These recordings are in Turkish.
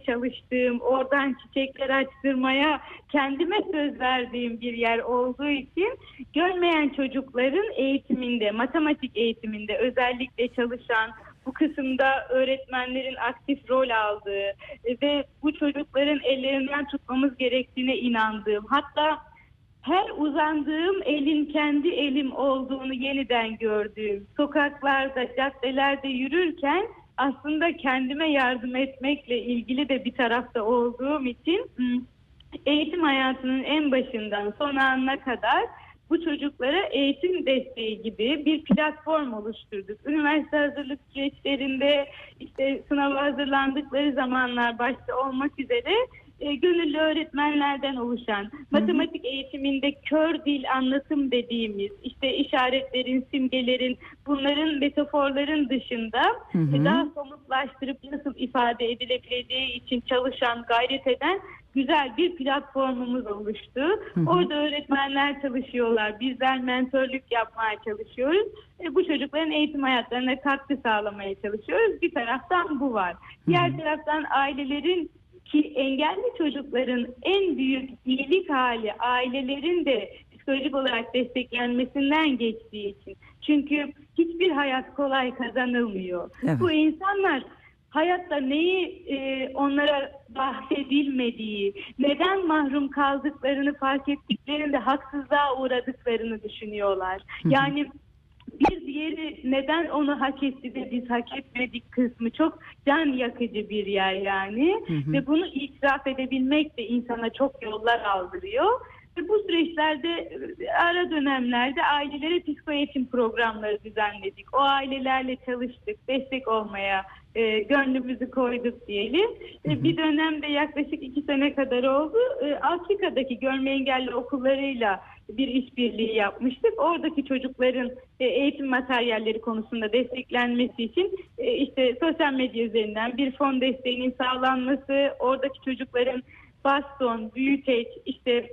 çalıştığım, oradan çiçekler açtırmaya kendime söz verdiğim bir yer olduğu için görmeyen çocukların eğitiminde, matematik eğitiminde özellikle çalışan, bu kısımda öğretmenlerin aktif rol aldığı ve bu çocukların ellerinden tutmamız gerektiğine inandığım, hatta her uzandığım elin kendi elim olduğunu yeniden gördüğüm, sokaklarda, caddelerde yürürken aslında kendime yardım etmekle ilgili de bir tarafta olduğum için eğitim hayatının en başından son anına kadar bu çocuklara eğitim desteği gibi bir platform oluşturduk. Üniversite hazırlık süreçlerinde, işte sınava hazırlandıkları zamanlar başta olmak üzere gönüllü öğretmenlerden oluşan, matematik eğitiminde kör dil anlatım dediğimiz, işte işaretlerin, simgelerin, bunların, metaforların dışında daha somutlaştırıp nasıl ifade edilebileceği için çalışan, gayret eden güzel bir platformumuz oluştu. Orada öğretmenler çalışıyorlar, bizler mentörlük yapmaya çalışıyoruz. Bu çocukların eğitim hayatlarına katkı sağlamaya çalışıyoruz. Bir taraftan bu var. Diğer taraftan ailelerin, ki engelli çocukların en büyük iyilik hali ailelerin de psikolojik olarak desteklenmesinden geçtiği için. Çünkü hiçbir hayat kolay kazanılmıyor. Evet. Bu insanlar hayatta neyi onlara bahsedilmediği, neden mahrum kaldıklarını fark ettiklerinde haksızlığa uğradıklarını düşünüyorlar. Yani bir diğeri neden onu hak etti de biz hak etmedik kısmı çok can yakıcı bir yer yani. Ve bunu itiraf edebilmek de insana çok yollar aldırıyor. Ve bu süreçlerde ara dönemlerde ailelere psikoeğitim programları düzenledik. O ailelerle çalıştık, destek olmaya gönlümüzü koyduk diyelim. Bir dönemde yaklaşık 2 sene kadar oldu. Afrika'daki görme engelli okullarıyla bir işbirliği yapmıştık. Oradaki çocukların eğitim materyalleri konusunda desteklenmesi için işte sosyal medya üzerinden bir fon desteğinin sağlanması, oradaki çocukların baston, büyüteç, işte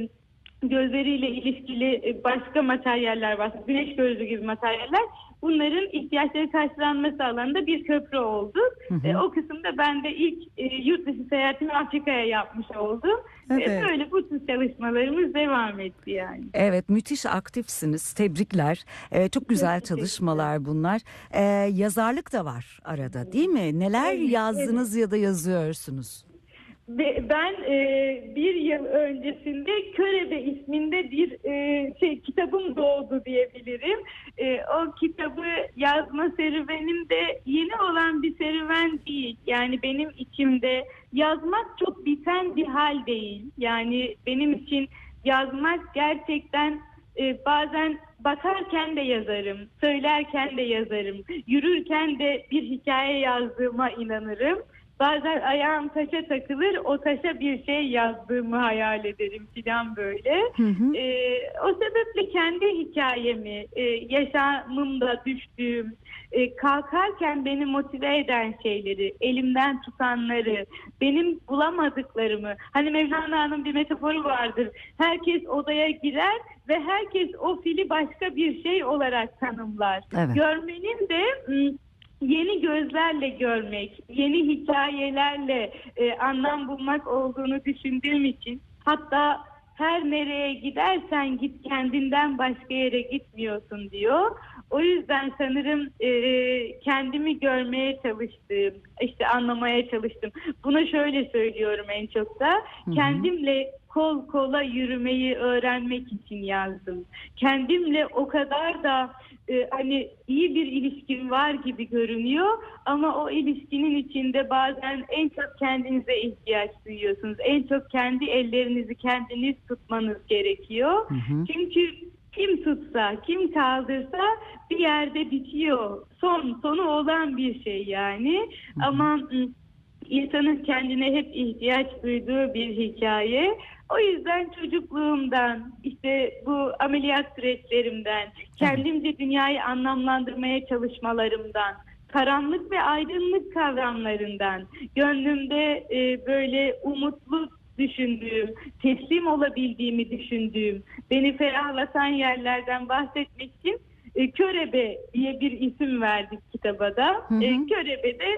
gözleriyle ilişkili başka materyaller var. Güneş gözlüğü gibi materyaller. Bunların ihtiyaçları karşılanması alanında bir köprü oldu. O kısımda ben de ilk yurt dışı seyahatimi Afrika'ya yapmış oldum. Evet. Böyle bu tür çalışmalarımız devam etti yani. Evet, müthiş aktifsiniz. Tebrikler. Çok güzel çalışmalar bunlar. Yazarlık da var arada, değil mi? Neler yazdınız ya da yazıyorsunuz? Ben bir yıl öncesinde Körebe isminde bir kitabım doğdu diyebilirim. O kitabı yazma serüvenim de yeni olan bir serüven değil. Yani benim içimde yazmak çok biten bir hal değil. Yani benim için yazmak gerçekten bazen bakarken de yazarım, söylerken de yazarım, yürürken de bir hikaye yazdığıma inanırım. Bazen ayağım taşa takılır, o taşa bir şey yazdığımı hayal ederim filan böyle. O sebeple kendi hikayemi, yaşamımda düştüğüm, kalkarken beni motive eden şeyleri, elimden tutanları, benim bulamadıklarımı, hani Mevlana'nın bir metaforu vardır. Herkes odaya girer ve herkes o fili başka bir şey olarak tanımlar. Evet. Görmenin de yeni gözlerle görmek, yeni hikayelerle anlam bulmak olduğunu düşündüğüm için, hatta her nereye gidersen git kendinden başka yere gitmiyorsun diyor. O yüzden sanırım kendimi görmeye çalıştım, işte anlamaya çalıştım. Buna şöyle söylüyorum en çok da, kendimle kol kola yürümeyi öğrenmek için yazdım. Kendimle o kadar da hani iyi bir ilişkim var gibi görünüyor ama o ilişkinin içinde bazen en çok kendinize ihtiyaç duyuyorsunuz. En çok kendi ellerinizi kendiniz tutmanız gerekiyor. Çünkü kim tutsa, kim kaldırsa bir yerde bitiyor. Sonu olan bir şey yani. Ama insanın kendine hep ihtiyaç duyduğu bir hikaye. O yüzden çocukluğumdan, işte bu ameliyat süreçlerimden, kendimce dünyayı anlamlandırmaya çalışmalarımdan, karanlık ve aydınlık kavramlarından, gönlümde böyle umutlu düşündüğüm, teslim olabildiğimi düşündüğüm, beni ferahlatan yerlerden bahsetmek için Körebe diye bir isim verdik kitaba da. Körebe'de